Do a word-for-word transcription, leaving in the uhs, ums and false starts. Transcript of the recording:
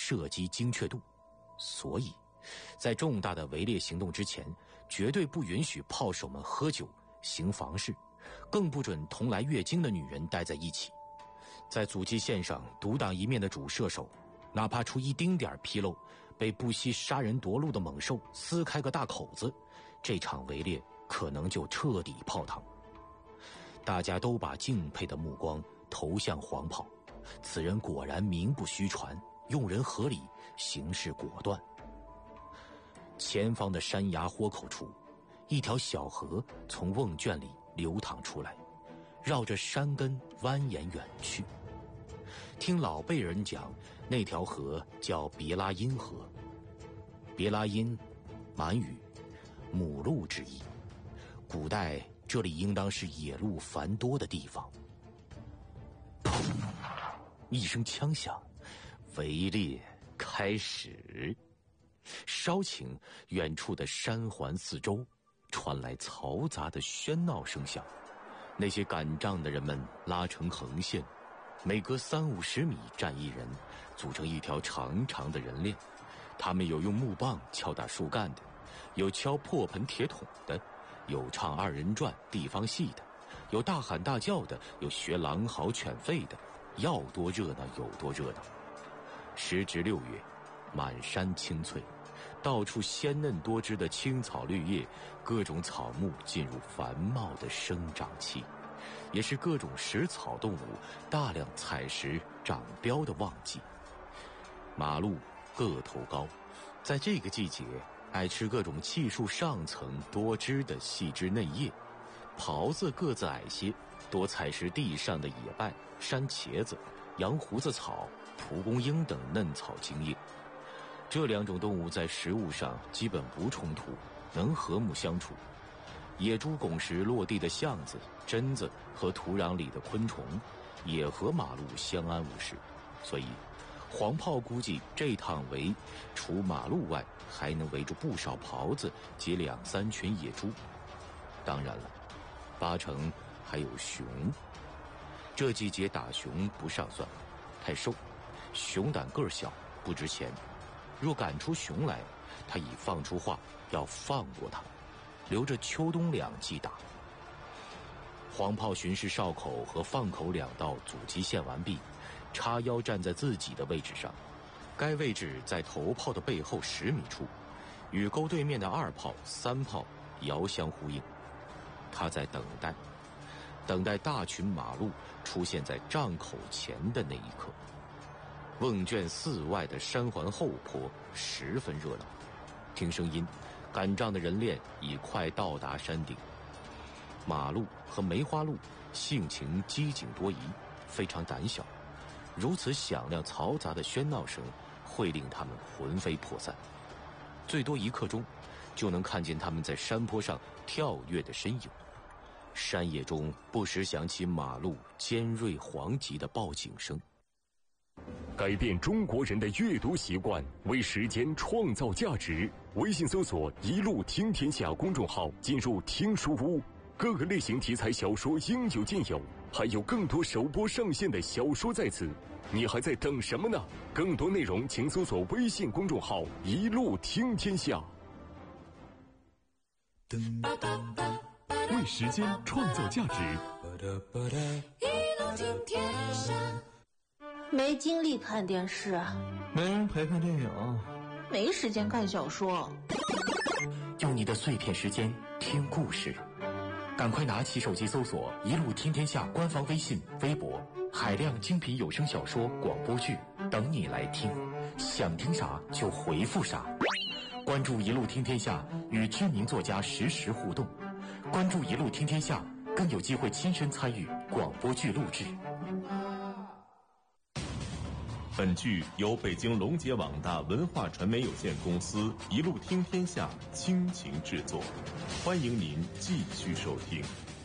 射击精确度。所以在重大的围猎行动之前，绝对不允许炮手们喝酒行房事，更不准同来月经的女人待在一起。在阻击线上独当一面的主射手，哪怕出一丁点纰漏，被不惜杀人夺路的猛兽撕开个大口子，这场围猎可能就彻底泡汤。大家都把敬佩的目光投向黄炮，此人果然名不虚传，用人合理，行事果断。前方的山崖豁口处，一条小河从瓮圈里流淌出来，绕着山根蜿蜒远去。听老辈人讲，那条河叫别拉因河。别拉因，满语母鹿之意，古代这里应当是野鹿繁多的地方。砰！一声枪响，围猎开始。稍顷，远处的山环四周传来嘈杂的喧闹声响。那些赶仗的人们拉成横线，每隔三五十米站一人，组成一条长长的人链。他们有用木棒敲打树干的，有敲破盆铁桶的，有唱二人转地方戏的，有大喊大叫的，有学狼嚎犬吠的，要多热闹有多热闹。时值六月，满山青翠，到处鲜嫩多汁的青草绿叶，各种草木进入繁茂的生长期，也是各种食草动物大量采食长膘的旺季。马鹿个头高，在这个季节爱吃各种气数上层多汁的细枝嫩叶。狍子个子矮些，多采食地上的野败、山茄子、羊胡子草、蒲公英等嫩草茎叶。这两种动物在食物上基本不冲突，能和睦相处。野猪拱食落地的橡子、榛子和土壤里的昆虫，也和马鹿相安无事。所以黄炮估计这趟围除马鹿外，还能围住不少狍子及两三群野猪。当然了，八成还有熊。这季节打熊不上算，太瘦，熊胆个儿小，不值钱。若赶出熊来，他已放出话要放过他，留着秋冬两季打。黄炮巡视哨口和放口两道阻击线完毕，叉腰站在自己的位置上，该位置在头炮的背后十米处，与沟对面的二炮、三炮遥相呼应。他在等待，等待大群马鹿出现在帐口前的那一刻。瓮圈寺外的山环后坡十分热闹，听声音，赶仗的人链已快到达山顶。马鹿和梅花鹿性情机警多疑，非常胆小，如此响亮嘈杂的喧闹声会令他们魂飞魄散。最多一刻钟，就能看见他们在山坡上跳跃的身影。山野中不时响起马鹿尖锐黄急的报警声。 改变中国人的阅读习惯，为时间创造价值。微信搜索“一路听天下”公众号，进入听书屋，各个类型题材小说应有尽有，还有更多首播上线的小说在此。你还在等什么呢？更多内容请搜索微信公众号“一路听天下”。为时间创造价值。 一路听天下。 没精力看电视， 没人陪看电影， 没时间看小说。 用你的碎片时间听故事，赶快拿起手机搜索“一路听天下”官方微信、微博，海量精品有声小说、广播剧等你来听，想听啥就回复啥。关注“一路听天下”，与知名作家实时互动。关注“一路听天下”，更有机会亲身参与广播剧录制。 本剧由北京龙杰网大文化传媒有限公司一路听天下倾情制作，欢迎您继续收听。